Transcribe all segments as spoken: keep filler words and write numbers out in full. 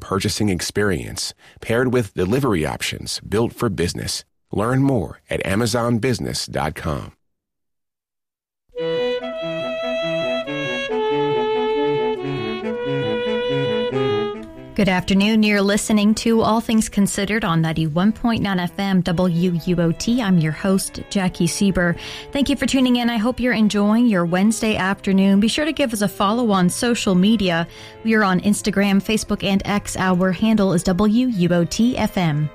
purchasing experience, paired with delivery options built for business. Learn more at amazon business dot com. Good afternoon. You're listening to All Things Considered on ninety-one point nine F M W U O T. I'm your host, Jackie Sieber. Thank you for tuning in. I hope you're enjoying your Wednesday afternoon. Be sure to give us a follow on social media. We are on Instagram, Facebook, and X. Our handle is W U O T F M.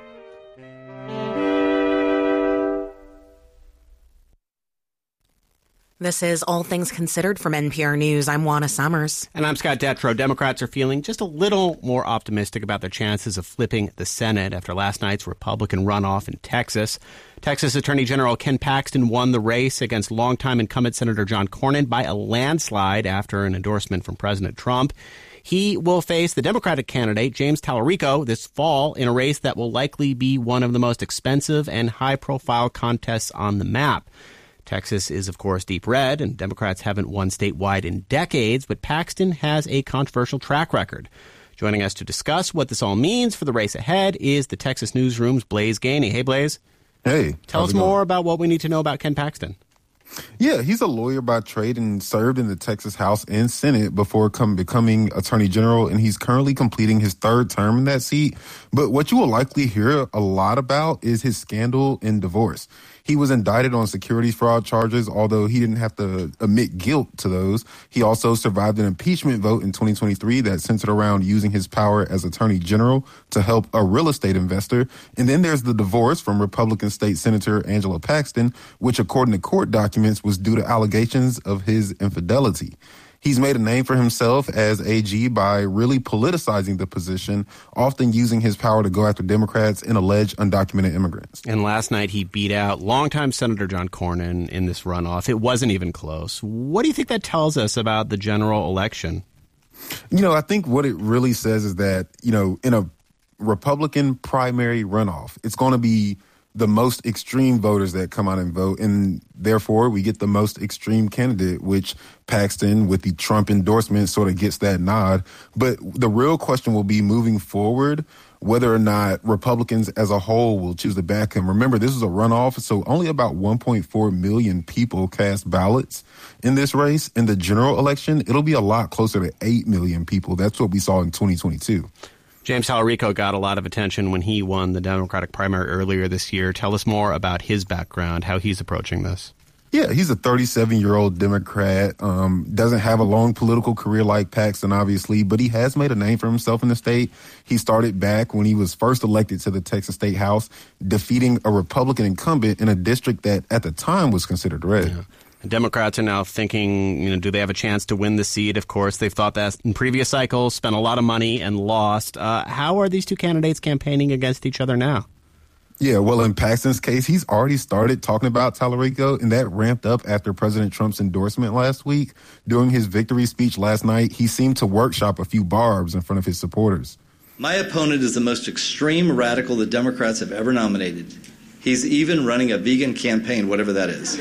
This is All Things Considered from N P R News. I'm Juana Summers. And I'm Scott Detrow. Democrats are feeling just a little more optimistic about their chances of flipping the Senate after last night's Republican runoff in Texas. Texas Attorney General Ken Paxton won the race against longtime incumbent Senator John Cornyn by a landslide after an endorsement from President Trump. He will face the Democratic candidate, James Talarico, this fall in a race that will likely be one of the most expensive and high-profile contests on the map. Texas is, of course, deep red, and Democrats haven't won statewide in decades, but Paxton has a controversial track record. Joining us to discuss what this all means for the race ahead is the Texas Newsroom's Blaise Gainey. Hey, Blaise. Hey. Tell us more about what we need to know about Ken Paxton. Yeah, he's a lawyer by trade and served in the Texas House and Senate before come, becoming Attorney General, and he's currently completing his third term in that seat. But what you will likely hear a lot about is his scandal and divorce. He was indicted on securities fraud charges, although he didn't have to admit guilt to those. He also survived an impeachment vote in twenty twenty-three that centered around using his power as Attorney General to help a real estate investor. And then there's the divorce from Republican State Senator Angela Paxton, which, according to court documents, was due to allegations of his infidelity. He's made a name for himself as A G by really politicizing the position, often using his power to go after Democrats and alleged undocumented immigrants. And last night he beat out longtime Senator John Cornyn in this runoff. It wasn't even close. What do you think that tells us about the general election? You know, I think what it really says is that, you know, in a Republican primary runoff, it's going to be the most extreme voters that come out and vote, and therefore we get the most extreme candidate, which Paxton, with the Trump endorsement, sort of gets that nod. But the real question will be moving forward, whether or not Republicans as a whole will choose to back him. Remember, this is a runoff, so only about one point four million people cast ballots in this race. In the general election, it'll be a lot closer to eight million people. That's what we saw in twenty twenty-two. James Talarico got a lot of attention when he won the Democratic primary earlier this year. Tell us more about his background, how he's approaching this. Yeah, he's a thirty-seven-year-old Democrat, um, doesn't have a long political career like Paxton, obviously, but he has made a name for himself in the state. He started back when he was first elected to the Texas State House, defeating a Republican incumbent in a district that at the time was considered red. Yeah. Democrats are now thinking, you know, do they have a chance to win the seat? Of course, they've thought that in previous cycles, spent a lot of money and lost. Uh, how are these two candidates campaigning against each other now? Yeah, well, in Paxton's case, he's already started talking about Talarico, and that ramped up after President Trump's endorsement last week. During his victory speech last night, he seemed to workshop a few barbs in front of his supporters. My opponent is the most extreme radical the Democrats have ever nominated. He's even running a vegan campaign, whatever that is.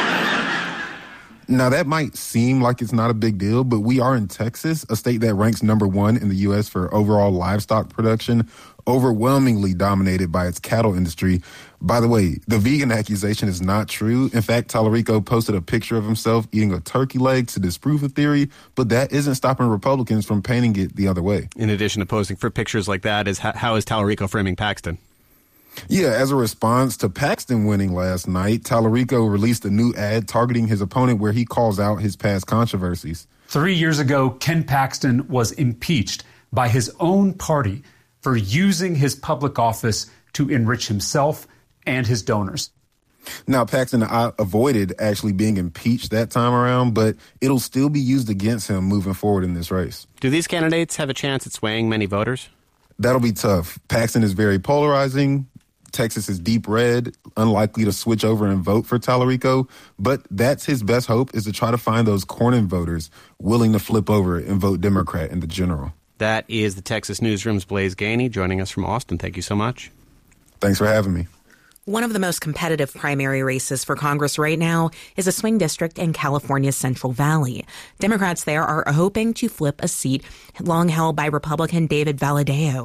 Now, that might seem like it's not a big deal, but we are in Texas, a state that ranks number one in the U S for overall livestock production, overwhelmingly dominated by its cattle industry. By the way, the vegan accusation is not true. In fact, Talarico posted a picture of himself eating a turkey leg to disprove the theory, but that isn't stopping Republicans from painting it the other way. In addition to posting for pictures like that, is how is Talarico framing Paxton? Yeah, as a response to Paxton winning last night, Talarico released a new ad targeting his opponent where he calls out his past controversies. Three years ago, Ken Paxton was impeached by his own party for using his public office to enrich himself and his donors. Now, Paxton avoided actually being impeached that time around, but it'll still be used against him moving forward in this race. Do these candidates have a chance at swaying many voters? That'll be tough. Paxton is very polarizing. Texas is deep red, unlikely to switch over and vote for Talarico, but that's his best hope, is to try to find those Cornyn voters willing to flip over and vote Democrat in the general. That is the Texas Newsroom's Blaise Gainey joining us from Austin. Thank you so much. Thanks for having me. One of the most competitive primary races for Congress right now is a swing district in California's Central Valley. Democrats there are hoping to flip a seat long held by Republican David Valadao.